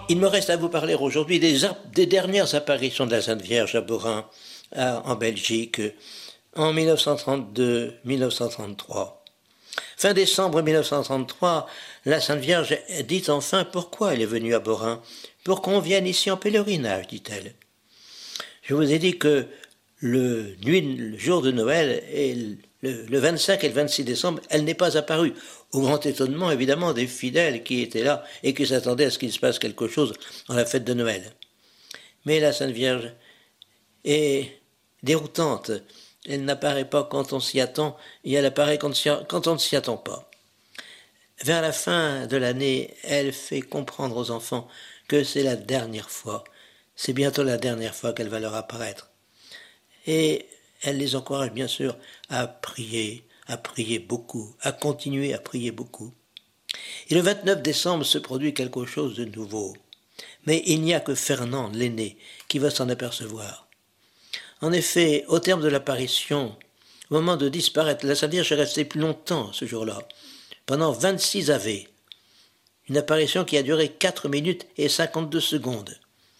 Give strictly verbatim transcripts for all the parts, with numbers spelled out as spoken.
Il me reste à vous parler aujourd'hui des, des dernières apparitions de la Sainte Vierge à Borin, à, en Belgique, en mille neuf cent trente-deux mille neuf cent trente-trois. Fin décembre mille neuf cent trente-trois, la Sainte Vierge dit enfin pourquoi elle est venue à Borin. Pour qu'on vienne ici en pèlerinage, dit-elle. Je vous ai dit que le, nuit, le jour de Noël, et le, le vingt-cinq et le vingt-six décembre, elle n'est pas apparue. Au grand étonnement, évidemment, des fidèles qui étaient là et qui s'attendaient à ce qu'il se passe quelque chose dans la fête de Noël. Mais la Sainte Vierge est déroutante. Elle n'apparaît pas quand on s'y attend, et elle apparaît quand, quand on ne s'y attend pas. Vers la fin de l'année, elle fait comprendre aux enfants que c'est la dernière fois, c'est bientôt la dernière fois qu'elle va leur apparaître. Et elle les encourage bien sûr à prier, à prier beaucoup, à continuer à prier beaucoup. Et le vingt-neuf décembre se produit quelque chose de nouveau. Mais il n'y a que Fernande, l'aînée, qui va s'en apercevoir. En effet, au terme de l'apparition, au moment de disparaître, la Sainte Vierge est restée plus longtemps ce jour-là, pendant vingt-six ave. Une apparition qui a duré quatre minutes et cinquante-deux secondes.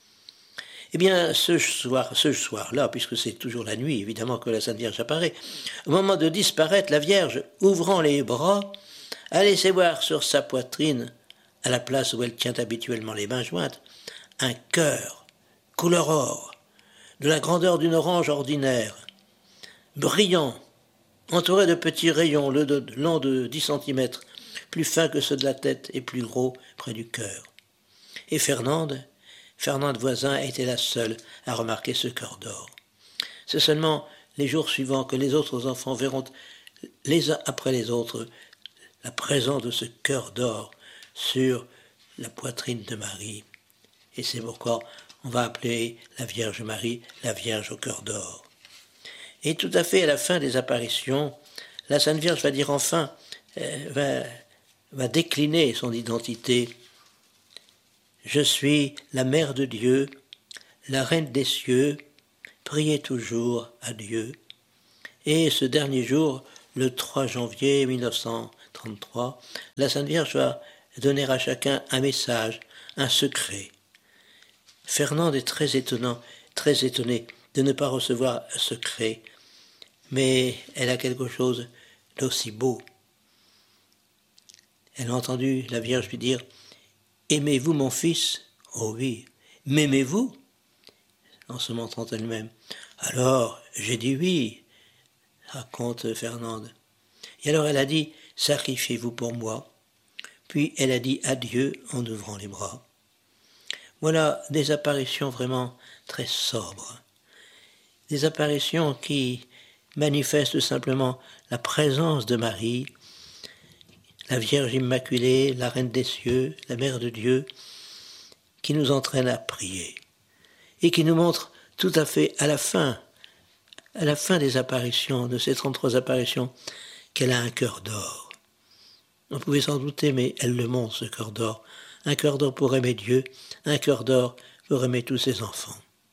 Eh bien, ce soir, ce soir-là, puisque c'est toujours la nuit, évidemment, que la Sainte Vierge apparaît, au moment de disparaître, la Vierge, ouvrant les bras, a laissé voir sur sa poitrine, à la place où elle tient habituellement les mains jointes, un cœur, couleur or, de la grandeur d'une orange ordinaire, brillant, entouré de petits rayons longs de dix centimètres, plus fins que ceux de la tête et plus gros près du cœur. Et Fernande, Fernande Voisin était la seule à remarquer ce cœur d'or. C'est seulement les jours suivants que les autres enfants verront les uns après les autres la présence de ce cœur d'or sur la poitrine de Marie. Et c'est pourquoi on va appeler la Vierge Marie la Vierge au cœur d'or. Et tout à fait à la fin des apparitions, la Sainte Vierge va dire enfin, euh, va, va décliner son identité. Je suis la Mère de Dieu, la Reine des cieux, priez toujours à Dieu. Et ce dernier jour, le trois janvier mille neuf cent trente-trois, la Sainte Vierge va donner à chacun un message, un secret. Fernande est très étonnant, très étonnée de ne pas recevoir un secret, mais elle a quelque chose d'aussi beau. Elle a entendu la Vierge lui dire « Aimez-vous mon fils ?»« Oh oui. »« M'aimez-vous » en se montrant elle-même. « Alors, j'ai dit oui », raconte Fernande. Et alors elle a dit « Sacrifiez-vous pour moi ». Puis elle a dit adieu en ouvrant les bras. Voilà des apparitions vraiment très sobres. Des apparitions qui manifestent simplement la présence de Marie, la Vierge Immaculée, la Reine des cieux, la Mère de Dieu, qui nous entraîne à prier et qui nous montre tout à fait à la fin, à la fin des apparitions, de ces trente-trois apparitions, qu'elle a un cœur d'or. On pouvait s'en douter, mais elle le montre, ce cœur d'or. Un cœur d'or pour aimer Dieu, un cœur d'or pour aimer tous ses enfants.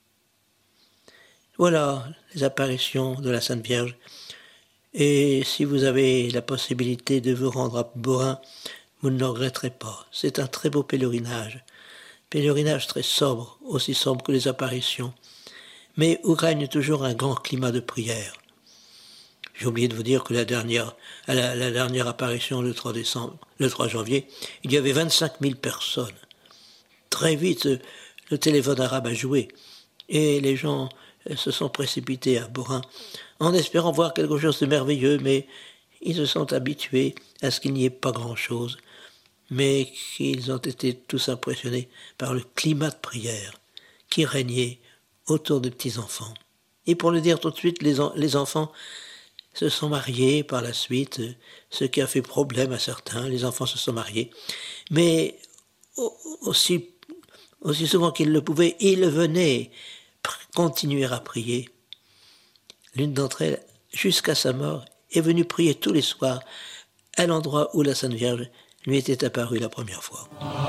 Voilà les apparitions de la Sainte Vierge. Et si vous avez la possibilité de vous rendre à Borin, vous ne le regretterez pas. C'est un très beau pèlerinage. Pèlerinage très sobre, aussi sobre que les apparitions, mais où règne toujours un grand climat de prière. J'ai oublié de vous dire que la dernière, à la, la dernière apparition le trois décembre, le trois janvier, il y avait vingt-cinq mille personnes. Très vite, le téléphone arabe a joué et les gens se sont précipités à Borin en espérant voir quelque chose de merveilleux, mais ils se sont habitués à ce qu'il n'y ait pas grand-chose, mais qu'ils ont été tous impressionnés par le climat de prière qui régnait autour des petits-enfants. Et pour le dire tout de suite, les, en, les enfants se sont mariés par la suite, ce qui a fait problème à certains, les enfants se sont mariés, mais aussi, aussi souvent qu'ils le pouvaient, ils venaient continuer à prier. L'une d'entre elles, jusqu'à sa mort, est venue prier tous les soirs à l'endroit où la Sainte Vierge lui était apparue la première fois.